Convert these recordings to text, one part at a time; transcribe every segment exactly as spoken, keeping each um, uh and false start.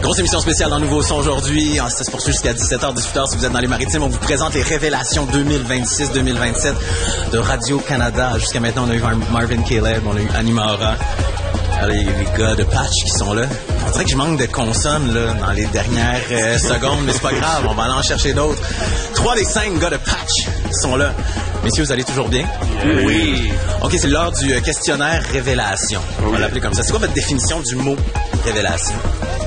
Grosse émission spéciale dans Nouveau Son aujourd'hui. Ça se poursuit jusqu'à dix-sept heures, dix-huit heures si vous êtes dans les Maritimes. On vous présente les révélations deux mille vingt-six deux mille vingt-sept de Radio-Canada. Jusqu'à maintenant, on a eu Marvin Caleb, on a eu Animara. Les, les gars de Patch qui sont là. On dirait que je manque de consonnes là, dans les dernières euh, secondes, mais c'est pas grave, on va aller en chercher d'autres. Trois des cinq gars de Patch sont là. Messieurs, vous allez toujours bien? Oui. OK, c'est l'heure du euh, questionnaire révélation. On va l'appeler comme ça. C'est quoi votre définition du mot révélation?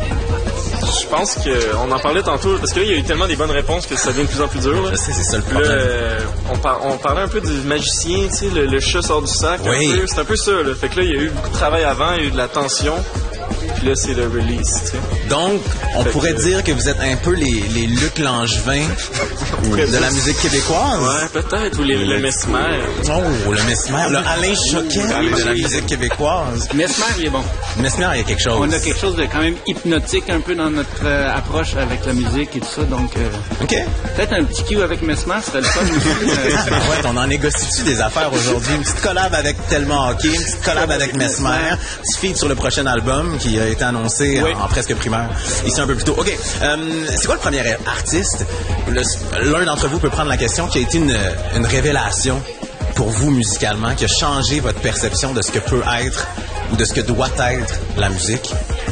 Je pense qu'on en parlait tantôt, parce que là, il y a eu tellement des bonnes réponses que ça devient de plus en plus dur. Là. C'est, c'est ça le problème. Là, euh, on, par, on parlait un peu du magicien, tu sais, le, le chat sort du sac. Oui. Un peu, c'est un peu ça. Là. Fait que là, il y a eu beaucoup de travail avant, il y a eu de la tension. Puis là, c'est le release, tu sais. Donc, on fait pourrait que, dire que vous êtes un peu les, les Luc Langevin de la musique québécoise. Ouais, peut-être, ou les, le Mesmer. Oh, le Mesmer. Le Alain Choquet de la musique québécoise. Mesmer, il est bon. Mesmer, il y a quelque chose. On a quelque chose de quand même hypnotique un peu dans notre euh, approche avec la musique et tout ça, donc... Euh, OK. Peut-être un petit cue avec Mesmer, serait le fun. euh, ouais, on en négocie-tu des affaires aujourd'hui? Une petite collab avec Tellement Hockey, une petite collab avec Mesmer, petit feat sur le prochain album qui a été annoncé oui. en, en presque primaire ici un peu plus tôt. OK. Euh, c'est quoi le premier artiste? Le, l'un d'entre vous peut prendre la question qui a été une, une révélation pour vous musicalement, qui a changé votre perception de ce que peut être ou de ce que doit être la musique?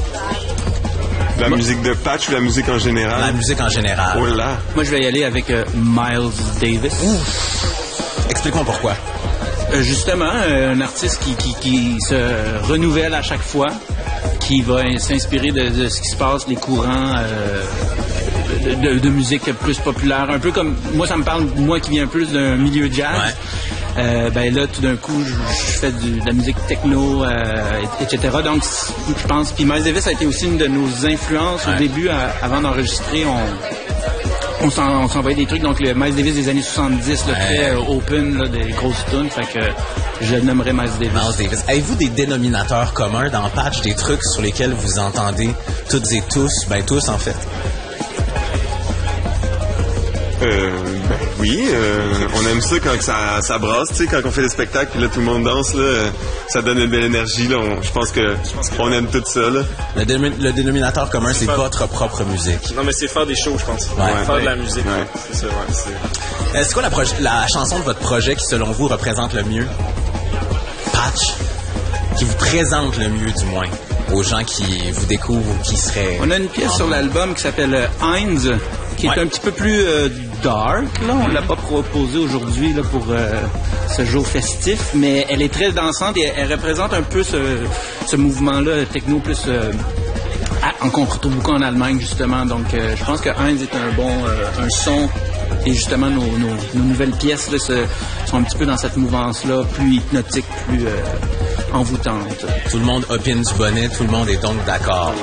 La Moi, musique de Patch ou la musique en général? La musique en général. Oh là! Moi, je vais y aller avec euh, Miles Davis. Ouf. Explique-moi pourquoi. Euh, justement, euh, un artiste qui, qui, qui se renouvelle à chaque fois, qui va s'inspirer de, de ce qui se passe, les courants euh, de, de, de musique plus populaire. Un peu comme, moi, ça me parle, moi qui viens plus d'un milieu jazz. Ouais. Euh, ben là, tout d'un coup, je, je fais du, de la musique techno, euh, et cetera. Donc, je pense... Puis Miles Davis a été aussi une de nos influences. Ouais. Au début, à, avant d'enregistrer, on... On, s'en, on s'envoyait des trucs, donc le Miles Davis des années soixante-dix, le ouais. très euh, open, là, des grosses tunes, fait que je le nommerais Miles Davis. Miles Davis. Avez-vous des dénominateurs communs dans Patch, des trucs sur lesquels vous entendez toutes et tous, ben tous en fait? Euh, ben oui, euh, on aime ça quand ça, ça brasse, tu sais, quand on fait des spectacles, puis là tout le monde danse, là, ça donne une belle énergie, là. On, je pense que je pense on aime tout ça, là. Le, dé- le dénominateur commun, c'est, c'est faire... votre propre musique. Non, mais c'est faire des shows, je pense. Ouais. Faire ouais. de la musique. Ouais. C'est ça, ouais. C'est, euh, c'est quoi la, proje- la chanson de votre projet qui, selon vous, représente le mieux? Patch, qui vous présente le mieux, du moins, aux gens qui vous découvrent ou qui seraient... On a une pièce sur l'album qui s'appelle euh, Heinz, qui ouais. est un petit peu plus euh, dark. Là, on l'a pas proposé aujourd'hui là, pour euh, ce jour festif, mais elle est très dansante et elle, elle représente un peu ce, ce mouvement-là techno plus euh, à, qu'on retrouve beaucoup en Allemagne justement. Donc, euh, je pense que Heinz est un bon euh, un son et justement nos, nos, nos nouvelles pièces là, se, sont un petit peu dans cette mouvance-là, plus hypnotique, plus euh, envoûtante. Tout le monde opine du bonnet, tout le monde est donc d'accord.